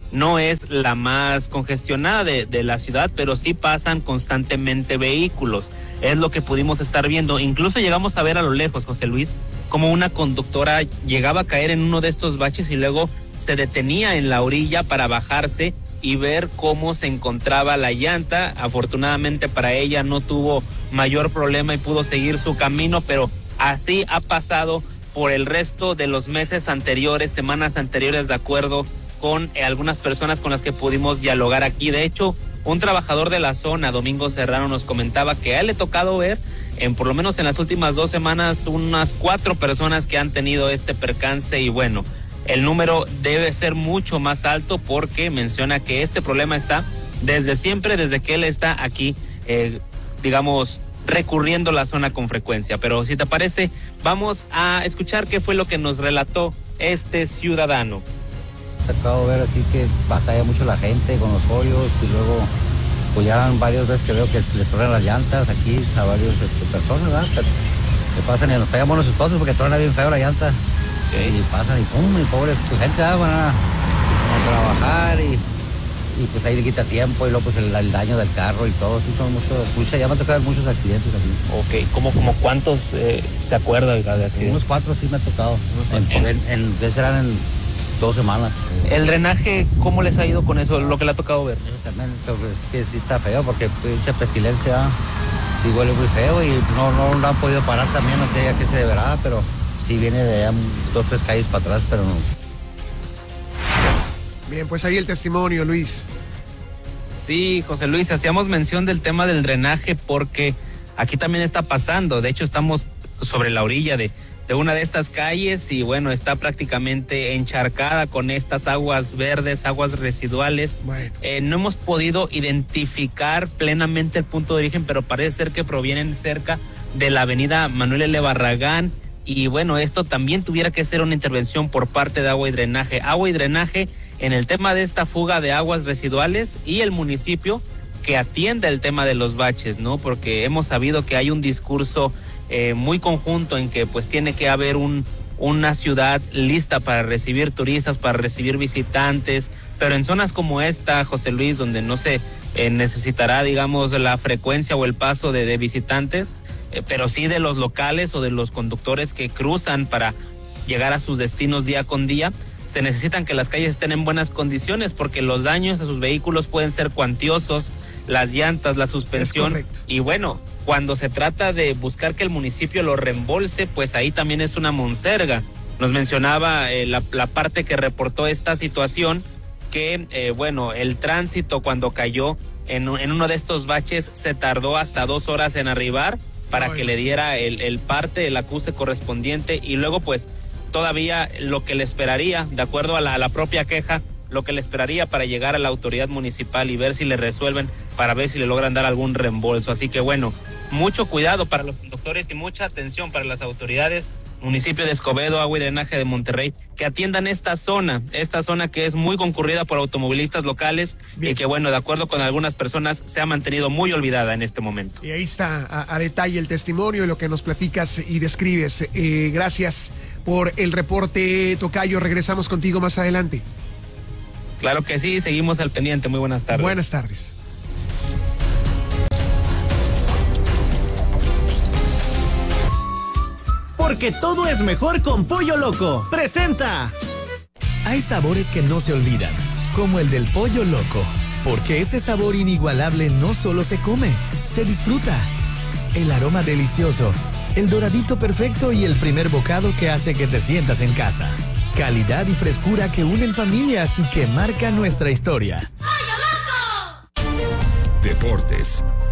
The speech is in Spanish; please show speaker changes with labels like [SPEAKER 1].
[SPEAKER 1] no es la más congestionada de la ciudad, pero sí pasan constantemente vehículos. Es lo que pudimos estar viendo. Incluso llegamos a ver a lo lejos, José Luis, como una conductora llegaba a caer en uno de estos baches y luego se detenía en la orilla para bajarse y ver cómo se encontraba la llanta. Afortunadamente para ella no tuvo mayor problema y pudo seguir su camino, pero así ha pasado por el resto de los meses anteriores, semanas anteriores, de acuerdo con algunas personas con las que pudimos dialogar aquí. De hecho, un trabajador de la zona, Domingo Serrano, nos comentaba que a él le ha tocado ver, por lo menos en las últimas 2 semanas, unas 4 personas que han tenido este percance, y bueno, el número debe ser mucho más alto porque menciona que este problema está desde siempre, desde que él está aquí, recurriendo la zona con frecuencia. Pero si te parece, vamos a escuchar qué fue lo que nos relató este ciudadano.
[SPEAKER 2] Acabo de ver así que batalla mucho la gente con los hoyos, y luego pues ya van varias veces que veo que les truenan las llantas aquí a varias personas, ¿verdad? Que pasan y nos pegamos los sustosos porque truena bien feo la llanta. Okay. Y pasan y pum, y pobres, pues gente van a trabajar y pues ahí le quita tiempo, y luego pues el daño del carro y todo. Sí, son ya me han tocado muchos accidentes aquí.
[SPEAKER 1] Ok, ¿Cómo cuántos se acuerda de accidentes?
[SPEAKER 2] Unos 4 sí me ha tocado. Serán en 2 semanas.
[SPEAKER 1] ¿El drenaje cómo les ha ido con eso, lo que le ha tocado ver?
[SPEAKER 2] Eso también, pues, es que sí está feo porque mucha pestilencia, sí huele muy feo, y no lo han podido parar también, no sé a qué se deberá, pero sí viene de allá 2 o 3 calles para atrás, pero no.
[SPEAKER 3] Bien, pues ahí el testimonio, Luis.
[SPEAKER 1] Sí, José Luis, hacíamos mención del tema del drenaje porque aquí también está pasando. De hecho, estamos sobre la orilla de una de estas calles y bueno, está prácticamente encharcada con estas aguas verdes, aguas residuales.
[SPEAKER 3] Bueno.
[SPEAKER 1] No hemos podido identificar plenamente el punto de origen, pero parece ser que provienen cerca de la avenida Manuel L. Barragán. Y bueno, esto también tuviera que ser una intervención por parte de Agua y Drenaje. Agua y Drenaje en el tema de esta fuga de aguas residuales, y el municipio que atienda el tema de los baches, ¿no? Porque hemos sabido que hay un discurso muy conjunto en que pues tiene que haber una ciudad lista para recibir turistas, para recibir visitantes, pero en zonas como esta, José Luis, donde no se necesitará, digamos, la frecuencia o el paso de visitantes, pero sí de los locales o de los conductores que cruzan para llegar a sus destinos día con día, se necesitan que las calles estén en buenas condiciones porque los daños a sus vehículos pueden ser cuantiosos, las llantas, la suspensión, y bueno, cuando se trata de buscar que el municipio lo reembolse, pues ahí también es una monserga. Nos mencionaba la parte que reportó esta situación, que bueno, el tránsito cuando cayó en uno de estos baches se tardó hasta 2 horas en arribar para que le diera el parte, el acuse correspondiente, y luego pues todavía lo que le esperaría, de acuerdo a la propia queja, lo que le esperaría para llegar a la autoridad municipal y ver si le resuelven, para ver si le logran dar algún reembolso. Así que bueno, mucho cuidado para los conductores y mucha atención para las autoridades, municipio de Escobedo, Agua y Drenaje de Monterrey, que atiendan esta zona que es muy concurrida por automovilistas locales. Bien. Y que bueno, de acuerdo con algunas personas, se ha mantenido muy olvidada en este momento.
[SPEAKER 3] Y ahí está a detalle el testimonio y lo que nos platicas y describes. Gracias por el reporte, tocayo. Regresamos contigo más adelante.
[SPEAKER 1] Claro que sí, seguimos al pendiente. Muy buenas tardes.
[SPEAKER 3] Buenas tardes.
[SPEAKER 4] Porque todo es mejor con Pollo Loco. ¡Presenta!
[SPEAKER 5] Hay sabores que no se olvidan, como el del Pollo Loco. Porque ese sabor inigualable no solo se come, se disfruta. El aroma delicioso, el doradito perfecto y el primer bocado que hace que te sientas en casa. Calidad y frescura que unen familias y que marcan nuestra historia.
[SPEAKER 6] ¡Pollo Loco! Deportes